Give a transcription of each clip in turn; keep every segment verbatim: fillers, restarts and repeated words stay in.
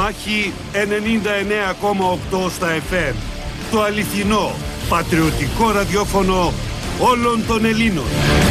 Μάχη ενενήντα εννέα κόμμα οκτώ στα εφ εμ. Το αληθινό, πατριωτικό ραδιόφωνο όλων των Ελλήνων.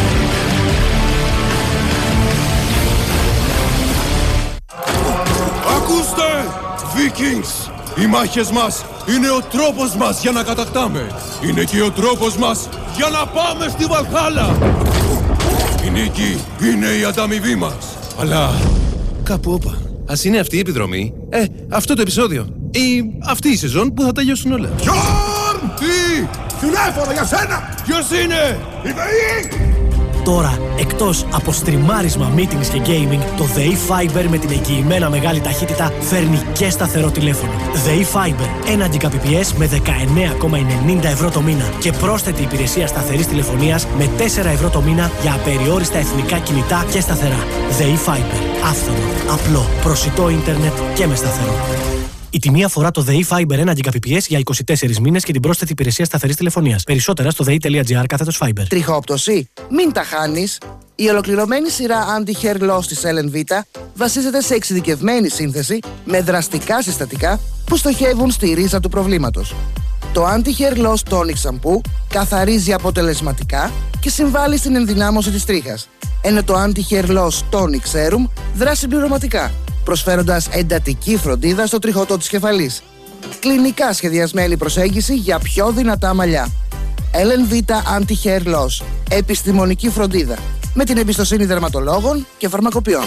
Ακούστε, Vikings! Οι μάχες μας είναι ο τρόπος μας για να κατακτάμε. Είναι και ο τρόπος μας για να πάμε στη Βαλχάλα. Η νίκη είναι η ανταμοιβή μας. Αλλά κάπου όπα. Ας είναι αυτή η επιδρομή, ε, αυτό το επεισόδιο ή αυτή η σεζόν που θα τελειώσουν όλα. Γιόρν! Τι! Τηλέφωνο για σένα! Ποιος είναι? Η ΔΕΗ! Τώρα, εκτός από στριμάρισμα, meetings και gaming, το ΔΕΗ Fiber με την εγγυημένα μεγάλη ταχύτητα φέρνει και σταθερό τηλέφωνο. ΔΕΗ Fiber, ένα Gbps με δεκαεννέα κόμμα ενενήντα ευρώ το μήνα και πρόσθετη υπηρεσία σταθερής τηλεφωνίας με τέσσερα ευρώ το μήνα για απεριόριστα εθνικά κινητά και σταθερά. ΔΕΗ Fiber, άφθονο, απλό, προσιτό ίντερνετ και με σταθερό. Η τιμή αφορά το ΔΕΗ Fiber ένα Gbps για είκοσι τέσσερις μήνες και την πρόσθετη υπηρεσία σταθερής τηλεφωνίας. Περισσότερα στο δei.gr κάθετος Fiber. Τριχόπτωση? Μην τα χάνεις. Η ολοκληρωμένη σειρά Anti-Hair Loss της Ellenvita βασίζεται σε εξειδικευμένη σύνθεση με δραστικά συστατικά που στοχεύουν στη ρίζα του προβλήματος. Το Anti-Hair Loss Tonic Shampoo καθαρίζει αποτελεσματικά και συμβάλλει στην ενδυνάμωση της τρίχας, ενώ το Anti-Hair Loss Tonic Serum δράσει συμπληρωματικά, προσφέροντας εντατική φροντίδα στο τριχωτό της κεφαλής. Κλινικά σχεδιασμένη προσέγγιση για πιο δυνατά μαλλιά. Ellenvita Anti-Hair Loss. Επιστημονική φροντίδα. Με την εμπιστοσύνη δερματολόγων και φαρμακοποιών.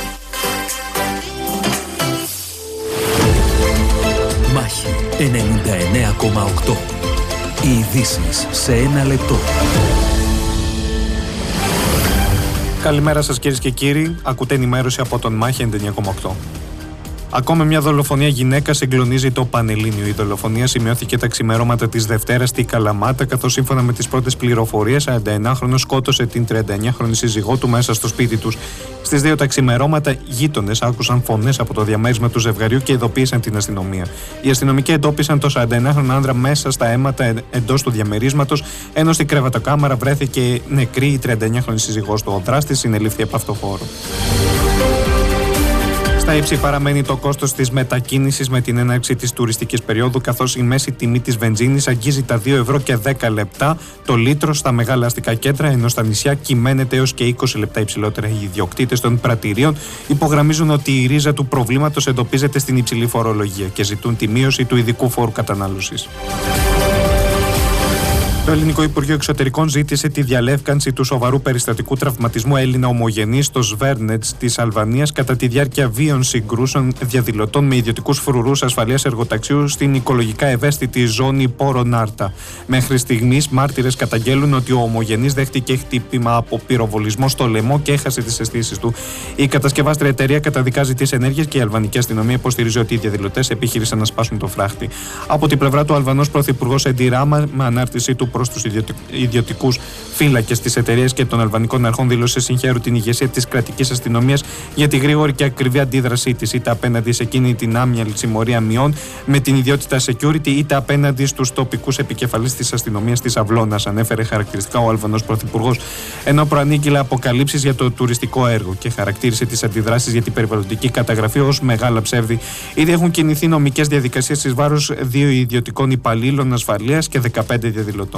Μάχη ενενήντα εννέα κόμμα οκτώ. Οι ειδήσεις σε ένα λεπτό. Καλημέρα σας κυρίες και κύριοι. Ακούτε ενημέρωση από τον Μάχη ενενήντα εννέα κόμμα οκτώ. Ακόμα μια δολοφονία γυναίκα συγκλονίζει το Πανελλήνιο. Η δολοφονία σημειώθηκε τα ξημερώματα της Δευτέρας στη Καλαμάτα, καθώς σύμφωνα με τις πρώτες πληροφορίες, σαρανταεννάχρονος σκότωσε την τριανταεννιάχρονη σύζυγό του μέσα στο σπίτι τους. Στις δύο τα ξημερώματα, γείτονες άκουσαν φωνές από το διαμέρισμα του ζευγαριού και ειδοποίησαν την αστυνομία. Οι αστυνομικοί εντόπισαν το σαρανταεννάχρονο άνδρα μέσα στα αίματα εντός του διαμερίσματος, ενώ στην κρεβατοκάμαρα βρέθηκε νεκρή η τριανταεννιάχρονη σύζυγός του. Ο δράστης συνελήφθη από αυτό χώρο. Στα ύψη παραμένει το κόστος της μετακίνησης με την έναρξη της τουριστικής περίοδου, καθώς η μέση τιμή της βενζίνης αγγίζει τα δύο ευρώ και δέκα λεπτά το λίτρο στα μεγάλα αστικά κέντρα, ενώ στα νησιά κυμαίνεται έως και είκοσι λεπτά υψηλότερα. Οι ιδιοκτήτες των πρατηρίων υπογραμμίζουν ότι η ρίζα του προβλήματος εντοπίζεται στην υψηλή φορολογία και ζητούν τη μείωση του ειδικού φόρου κατανάλωσης. Το Ελληνικό Υπουργείο Εξωτερικών ζήτησε τη διαλεύκανση του σοβαρού περιστατικού τραυματισμού Έλληνα ομογενή στο Σβέρνετς της Αλβανίας κατά τη διάρκεια βίων συγκρούσεων διαδηλωτών με ιδιωτικούς φρουρούς ασφαλείας εργοταξίου στην οικολογικά ευαίσθητη ζώνη Πόρον-Άρτα. Μέχρι στιγμής, μάρτυρες καταγγέλουν ότι ο ομογενής δέχτηκε χτύπημα από πυροβολισμό στο λαιμό και έχασε τις αισθήσεις του. Η κατασκευάστρια εταιρεία καταδικάζει τις ενέργειες και η αλβανική αστυνομία υποστηρίζει ότι οι διαδηλωτές επιχείρησαν να σπάσουν το φράχτη. Από την πλευρά του, ο Αλβανός πρωθυπουργός Εντι Ράμα, με ανάρτησή του προς τους ιδιωτικούς φύλακες της εταιρείας και των αλβανικών αρχών, δήλωσε συγχαίρου την ηγεσία της κρατικής αστυνομίας για τη γρήγορη και ακριβή αντίδρασή της, είτε απέναντι σε εκείνη την άμυαλη συμμορία μειών με την ιδιότητα security, είτε απέναντι στους τοπικούς επικεφαλείς της αστυνομίας της Αυλώνας, ανέφερε χαρακτηριστικά ο Αλβανός πρωθυπουργός, ενώ προανήγγειλε αποκαλύψεις για το τουριστικό έργο και χαρακτήρισε τις αντιδράσεις για την περιβαλλοντική καταγραφή ως μεγάλα ψεύδη. Ήδη έχουν κινηθεί νομικές διαδικασίες εις βάρος δύο ιδιωτικών υπαλλήλων ασφαλείας και δεκαπέντε διαδηλωτών.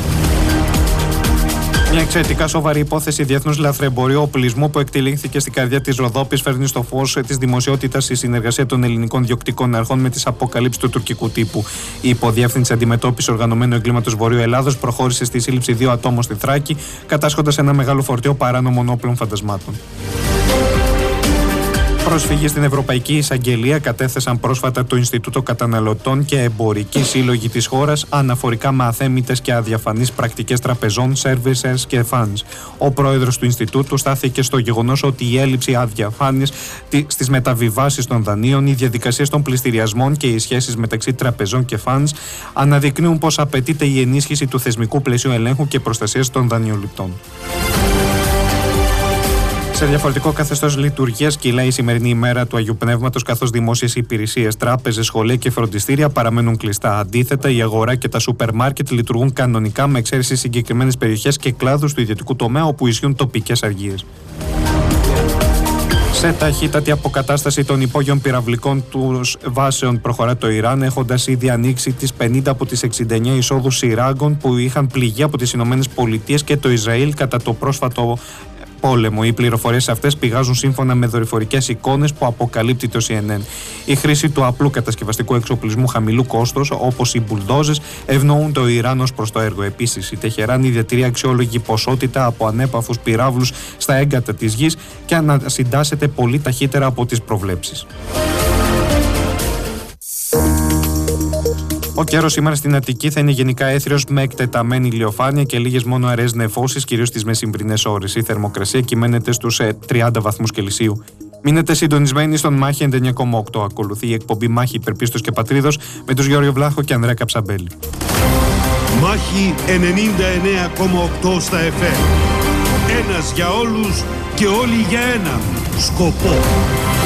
Μια εξαιρετικά σοβαρή υπόθεση διεθνούς λαθρεμπορίου οπλισμού που εκτελήθηκε στην καρδιά της Ροδόπης φέρνει στο φως της δημοσιότητας η συνεργασία των ελληνικών διοκτικών αρχών με τις αποκαλύψεις του τουρκικού τύπου. Η Υποδιεύθυνση Αντιμετώπισης Οργανωμένου Εγκλήματος Βορείου Ελλάδος προχώρησε στη σύλληψη δύο ατόμων στη Θράκη, κατάσχοντας ένα μεγάλο φορτίο παράνομων όπλων φαντασμάτων. Πρόσφυγες στην Ευρωπαϊκή Εισαγγελία κατέθεσαν πρόσφατα το Ινστιτούτο Καταναλωτών και Εμπορικοί Σύλλογοι της χώρας αναφορικά με αθέμητες και αδιαφανείς πρακτικές τραπεζών, services και funds. Ο πρόεδρος του Ινστιτούτου στάθηκε στο γεγονός ότι η έλλειψη αδιαφάνειας στις μεταβιβάσεις των δανείων, οι διαδικασίες των πληστηριασμών και οι σχέσεις μεταξύ τραπεζών και funds αναδεικνύουν πως απαιτείται η ενίσχυση του θεσμικού πλαισίου ελέγχου και προστασίας των δανειοληπτών. Σε διαφορετικό καθεστώς λειτουργίας κυλάει η σημερινή ημέρα του Αγίου Πνεύματος, καθώς δημόσιες υπηρεσίες, τράπεζες, σχολεία και φροντιστήρια παραμένουν κλειστά. Αντίθετα, η αγορά και τα σούπερ μάρκετ λειτουργούν κανονικά, με εξαίρεση συγκεκριμένες περιοχές και κλάδους του ιδιωτικού τομέα όπου ισχύουν τοπικές αργίες. Σε ταχύτατη αποκατάσταση των υπόγειων πυραυλικών του βάσεων προχωρά το Ιράν, έχοντας ήδη ανοίξει τις πενήντα από τις εξήντα εννέα εισόδους σειράγγων που είχαν πληγεί από τις Ηνωμένες Πολιτείες και το Ισραήλ κατά το πρόσφατο πόλεμο. Οι πληροφορίες αυτές πηγάζουν σύμφωνα με δορυφορικές εικόνες που αποκαλύπτει το σι εν εν. Η χρήση του απλού κατασκευαστικού εξοπλισμού χαμηλού κόστος, όπως οι μπουλντόζες, ευνοούν το Ιράν ως προς το έργο. Επίσης, η Τεχεράνη διατηρεί αξιόλογη ποσότητα από ανέπαφους πυράβλους στα έγκατα της γης και ανασυντάσσεται πολύ ταχύτερα από τις προβλέψεις. Ο καιρός σήμερα στην Αττική θα είναι γενικά έθριος με εκτεταμένη ηλιοφάνεια και λίγες μόνο αραίες νεφώσεις, κυρίως στις μεσημβρινές ώρες. Η θερμοκρασία κυμαίνεται στους τριάντα βαθμούς Κελσίου. Μείνετε συντονισμένοι στον Μάχη ενενήντα εννέα κόμμα οκτώ. Ακολουθεί η εκπομπή Μάχη Υπερπίστος και Πατρίδος με τους Γιώργο Βλάχο και Ανδρέα Καψαμπέλη. Μάχη ενενήντα εννέα κόμμα οκτώ στα εφ εμ. Ένας για όλους και όλοι για έναν σκοπό.